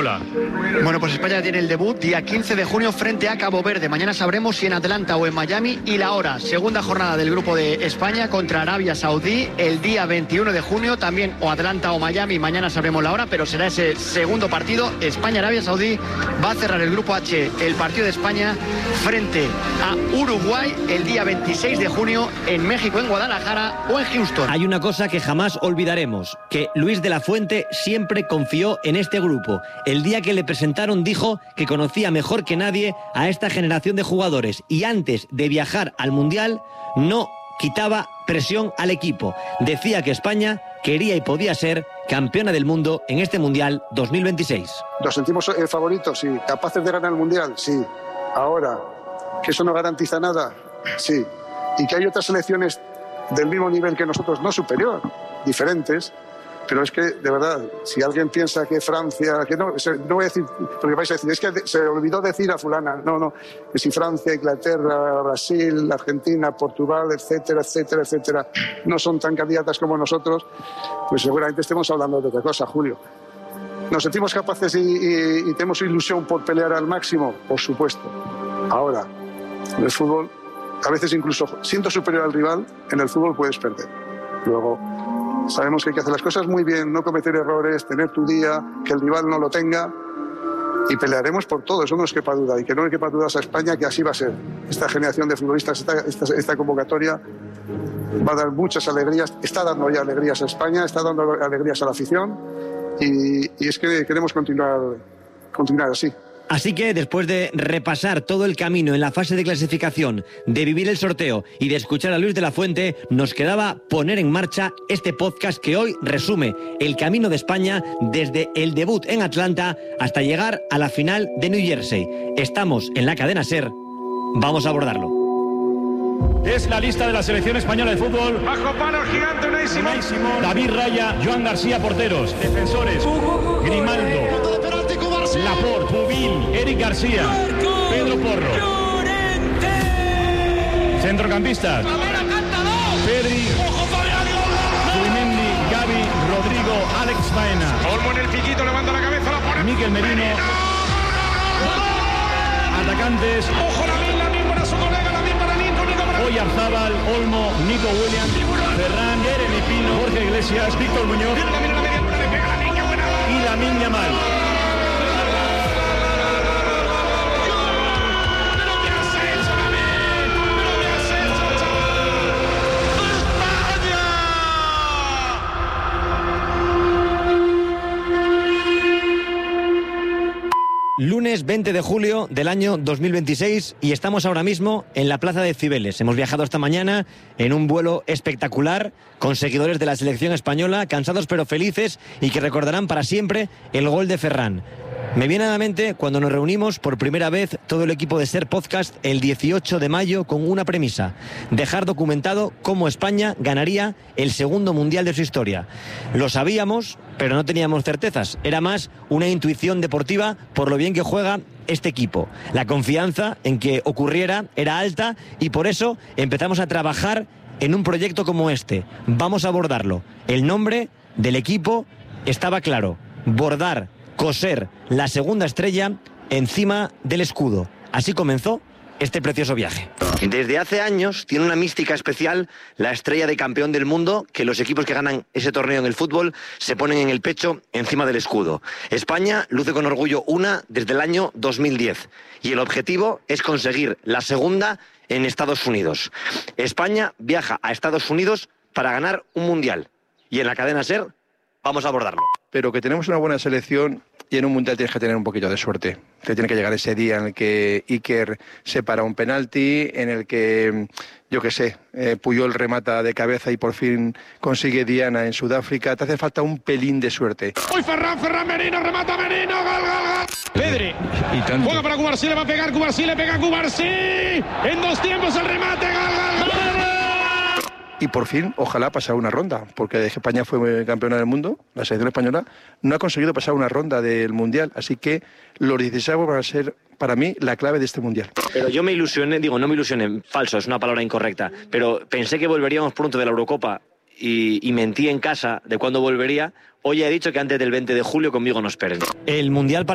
española. Bueno, pues España tiene el debut día 15 de junio frente a Cabo Verde. Mañana sabremos si en Atlanta o en Miami, y la hora. Segunda jornada del grupo de España contra Arabia Saudí el día 21 de junio, también o Atlanta o Miami. Mañana sabremos la hora, pero será ese segundo partido. España-Arabia Saudí va a cerrar el grupo H, el partido de España frente a Uruguay el día 26 de junio en México, en Guadalajara o en Houston. Hay una cosa que jamás olvidaremos, que Luis de la Fuente siempre confió en este grupo. El día que le presentaron dijo que conocía mejor que nadie a esta generación de jugadores y antes de viajar al Mundial no quitaba presión al equipo. Decía que España quería y podía ser campeona del mundo en este Mundial 2026. ¿Nos sentimos favoritos? Sí. ¿Capaces de ganar el Mundial? Sí. Ahora, ¿que eso no garantiza nada? Sí. Y que hay otras selecciones del mismo nivel que nosotros, no superior, diferentes. Pero es que, de verdad, si alguien piensa que Francia, que no voy a decir, porque vais a decir, es que se olvidó decir a fulana, no, que si Francia, Inglaterra, Brasil, Argentina, Portugal, etcétera, etcétera, etcétera, no son tan candidatas como nosotros, pues seguramente estemos hablando de otra cosa, Julio. ¿Nos sentimos capaces y tenemos ilusión por pelear al máximo? Por supuesto. Ahora, en el fútbol, a veces incluso siendo superior al rival, en el fútbol puedes perder. Luego, sabemos que hay que hacer las cosas muy bien, no cometer errores, tener tu día, que el rival no lo tenga, y pelearemos por todo, eso no es quepa duda, y que no le quepa dudas a España que así va a ser. Esta generación de futbolistas, esta convocatoria va a dar muchas alegrías, está dando ya alegrías a España, está dando alegrías a la afición, y es que queremos continuar así. Así que después de repasar todo el camino en la fase de clasificación, de vivir el sorteo y de escuchar a Luis de la Fuente, nos quedaba poner en marcha este podcast que hoy resume el camino de España desde el debut en Atlanta hasta llegar a la final de New Jersey. Estamos en la cadena SER, vamos a abordarlo. Es la lista de la selección española de fútbol. Bajo palo gigante, Unai Simón. David Raya, Joan García, porteros. Defensores, Grimaldo, Laporte, Pubil, Eric García, Pedro Porro. Centrocampistas, Pedri, Zubimendi, Gavi, Rodrigo, Alex Baena. Olmo en el piquito, levanta la cabeza, la pone. Mikel Merino. Atacantes. Ojo, la misma para su colega, la misma para Nico para... Oyarzábal, Olmo, Nico Williams, Ferran, Jeremy Pino, Jorge Iglesias, Víctor Muñoz y Lamine Yamal. Lunes 20 de julio del año 2026 y estamos ahora mismo en la plaza de Cibeles. Hemos viajado esta mañana en un vuelo espectacular con seguidores de la selección española, cansados pero felices y que recordarán para siempre el gol de Ferran. Me viene a la mente cuando nos reunimos por primera vez todo el equipo de SER Podcast el 18 de mayo con una premisa: dejar documentado cómo España ganaría el segundo mundial de su historia. Lo sabíamos, pero no teníamos certezas. Era más una intuición deportiva por lo bien que juega este equipo. La confianza en que ocurriera era alta y por eso empezamos a trabajar en un proyecto como este. Vamos a abordarlo. El nombre del equipo estaba claro: bordar, coser la segunda estrella encima del escudo. Así comenzó este precioso viaje. Desde hace años tiene una mística especial la estrella de campeón del mundo que los equipos que ganan ese torneo en el fútbol se ponen en el pecho encima del escudo. España luce con orgullo una desde el año 2010 y el objetivo es conseguir la segunda en Estados Unidos. España viaja a Estados Unidos para ganar un mundial y en la cadena SER vamos a abordarlo. Pero que tenemos una buena selección y en un mundial tienes que tener un poquito de suerte. Te tiene que llegar ese día en el que Iker se para un penalti, en el que, yo qué sé, Puyol remata de cabeza y por fin consigue Diana en Sudáfrica. Te hace falta un pelín de suerte. ¡Uy, Ferran Merino, remata Merino, gol! Pedri, juega para Cubarsí, le va a pegar Cubarsí, le pega Cubarsí. En dos tiempos el remate, gol! Y por fin, ojalá pasar una ronda, porque desde que España fue campeona del mundo, la selección española no ha conseguido pasar una ronda del Mundial, así que los 16 van a ser, para mí, la clave de este Mundial. Pero yo me ilusioné, no me ilusioné, falso, es una palabra incorrecta, pero pensé que volveríamos pronto de la Eurocopa y mentí en casa de cuándo volvería. Hoy he dicho que antes del 20 de julio conmigo no esperen. El Mundial